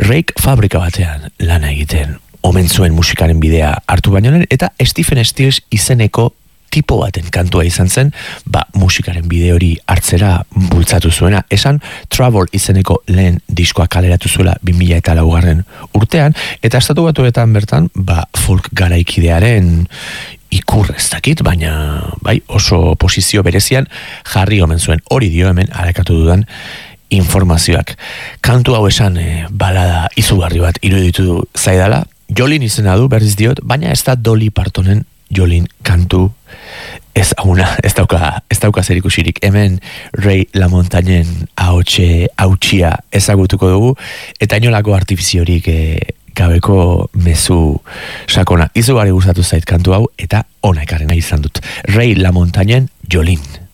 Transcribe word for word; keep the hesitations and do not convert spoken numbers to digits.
Rake fabrika batean lana egiten omen zuen musikaren bidea hartu baino lehen, eta Stephen Stills izeneko tipo baten kantua izan zen, ba, musikaren bide hori hartzera bultzatu zuena. Esan Travel izeneko lehen diskoa kaleratu zuela bi mila eta laugarren urtean, eta estatu batuetan bertan, ba, folk garaikidearen ikur ez dakit, baina bai, oso posizio berezian jarri omen zuen. Hori dio hemen arakatu dudan informazioak. Kantu hau esan e, balada izugarri bat iruditu zaidala, Jolin izena du, berriz diot, baina ez da Dolly Partonen Jolin kantu ez hauna, ez dauka, ez dauka zerikusirik. Hemen Ray LaMontagnen ahotxe hautsia ezagutuko dugu, eta inolako artifiziorik e, gabeko mezu sakona. Izugarri gustatu zait kantu hau, eta ona ekarrena izan dut. Ray LaMontagnen Jolin.